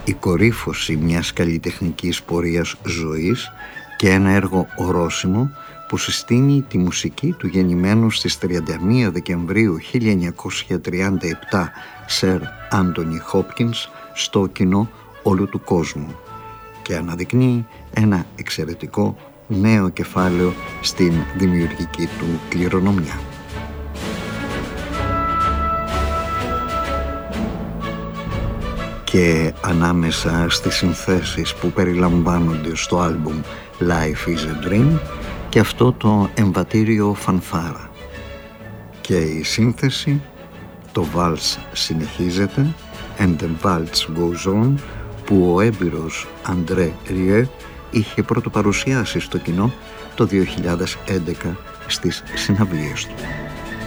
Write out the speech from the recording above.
η κορύφωση μιας καλλιτεχνικής πορείας ζωής και ένα έργο ορόσημο που συστήνει τη μουσική του γεννημένου στις 31 Δεκεμβρίου 1937 Σερ Άντονι Χόπκινς στο κοινό όλου του κόσμου και αναδεικνύει ένα εξαιρετικό νέο κεφάλαιο στην δημιουργική του κληρονομιά. Και ανάμεσα στις συνθέσεις που περιλαμβάνονται στο άλμπουμ Life is a Dream και αυτό το εμβατήριο φανφάρα. Και η σύνθεση, το Waltz συνεχίζεται, And the Waltz Goes On, που ο έμπειρος André Rieu είχε πρωτοπαρουσιάσει στο κοινό το 2011 στις συναυλίες του.